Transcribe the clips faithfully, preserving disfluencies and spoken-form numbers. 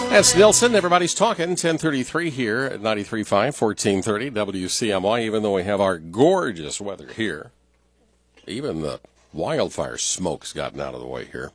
That's Nilsson. Everybody's talking. ten thirty-three here at ninety-three point five, fourteen thirty W C M Y. Even though we have our gorgeous weather here, even the wildfire smoke's gotten out of the way here.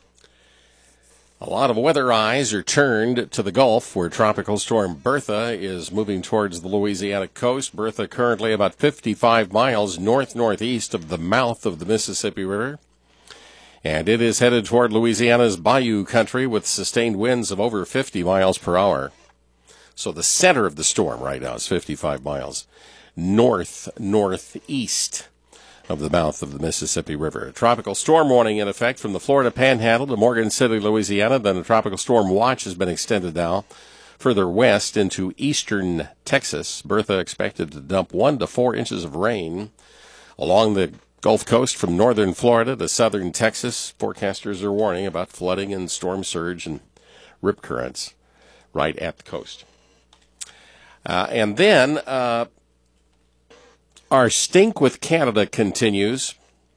A lot of weather eyes are turned to the Gulf, where Tropical Storm Bertha is moving towards the Louisiana coast. Bertha currently about fifty-five miles north-northeast of the mouth of the Mississippi River. And it is headed toward Louisiana's Bayou country with sustained winds of over fifty miles per hour. So the center of the storm right now is fifty-five miles north-northeast of the mouth of the Mississippi River. A tropical storm warning in effect from the Florida Panhandle to Morgan City, Louisiana. Then a tropical storm watch has been extended now further west into eastern Texas. Bertha expected to dump one to four inches of rain along the Gulf Coast from northern Florida to southern Texas. Forecasters are warning about flooding and storm surge and rip currents right at the coast. Uh, and then uh, our stink with Canada continues.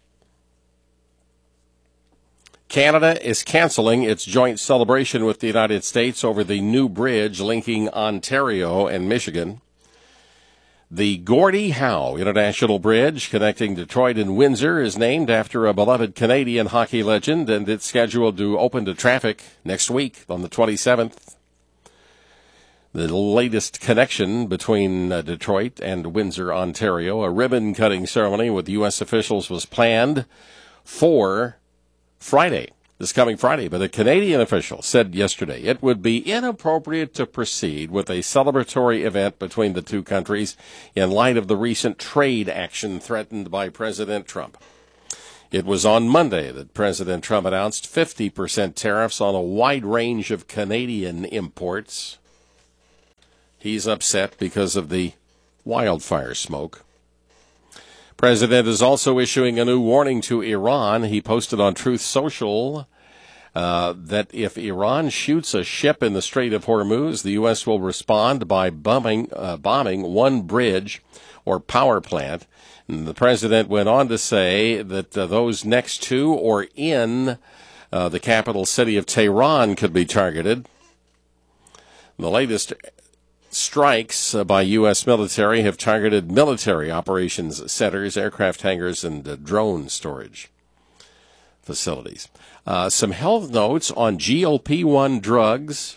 Canada is canceling its joint celebration with the United States over the new bridge linking Ontario and Michigan. The Gordie Howe International Bridge connecting Detroit and Windsor is named after a beloved Canadian hockey legend, and it's scheduled to open to traffic next week on the twenty-seventh. The latest connection between uh, Detroit and Windsor, Ontario, a ribbon-cutting ceremony with U S officials was planned for Friday. This coming Friday, but a Canadian official said yesterday it would be inappropriate to proceed with a celebratory event between the two countries in light of the recent trade action threatened by President Trump. It was on Monday that President Trump announced fifty percent tariffs on a wide range of Canadian imports. He's upset because of the wildfire smoke. President is also issuing a new warning to Iran. He posted on Truth Social uh, that if Iran shoots a ship in the Strait of Hormuz, the U S will respond by bombing, uh, bombing one bridge or power plant. And the president went on to say that uh, those next to or in uh, the capital city of Tehran could be targeted. The latest strikes uh, by U S military have targeted military operations centers, aircraft hangars, and uh, drone storage facilities. Uh, some health notes on G L P one drugs,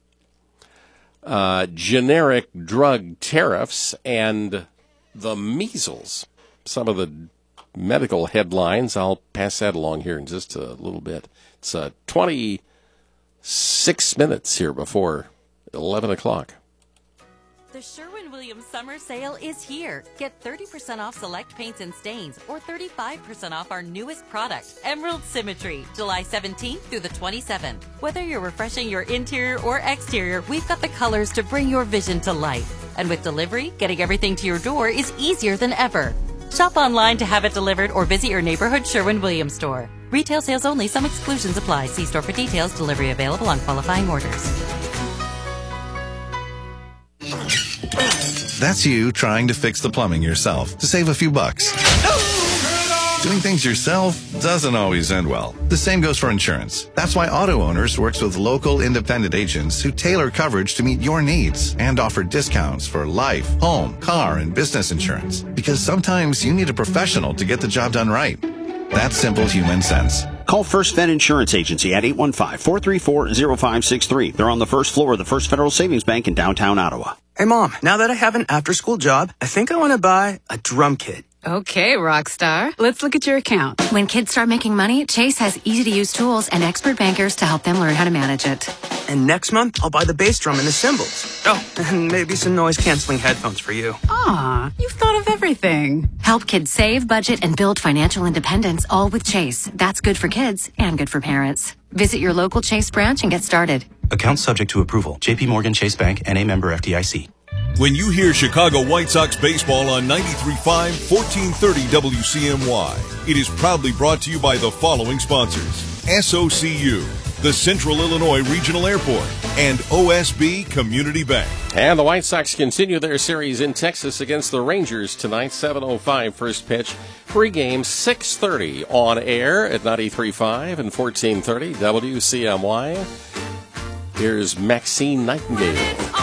uh, generic drug tariffs, and the measles. Some of the medical headlines. I'll pass that along here in just a little bit. It's uh, twenty-six minutes here before eleven o'clock. The Sherwin-Williams Summer Sale is here. Get thirty percent off select paints and stains or thirty-five percent off our newest product, Emerald Symmetry, July seventeenth through the twenty-seventh. Whether you're refreshing your interior or exterior, we've got the colors to bring your vision to life. And with delivery, getting everything to your door is easier than ever. Shop online to have it delivered or visit your neighborhood Sherwin-Williams store. Retail sales only. Some exclusions apply. See store for details. Delivery available on qualifying orders. That's you trying to fix the plumbing yourself to save a few bucks. Doing things yourself doesn't always end well. The same goes for insurance. That's why Auto Owners works with local independent agents who tailor coverage to meet your needs and offer discounts for life, home, car, and business insurance. Because sometimes you need a professional to get the job done right. That's simple human sense. Call First Fed Insurance Agency at eight one five, four three four, zero five six three. They're on the first floor of the First Federal Savings Bank in downtown Ottawa. Hey, Mom, now that I have an after-school job, I think I want to buy a drum kit. Okay, Rockstar. Let's look at your account. When kids start making money, Chase has easy-to-use tools and expert bankers to help them learn how to manage it. And next month, I'll buy the bass drum and the cymbals. Oh, and maybe some noise-canceling headphones for you. Aw, you've thought of everything. Help kids save, budget, and build financial independence, all with Chase. That's good for kids and good for parents. Visit your local Chase branch and get started. Account subject to approval. J P Morgan Chase Bank, N A member F D I C. When you hear Chicago White Sox baseball on ninety-three point five, fourteen thirty W C M Y, it is proudly brought to you by the following sponsors: S O C U, the Central Illinois Regional Airport, and O S B Community Bank. And the White Sox continue their series in Texas against the Rangers tonight, seven oh five first pitch. Pregame six thirty on air at ninety-three point five and fourteen thirty W C M Y. Here's Maxine Nightingale.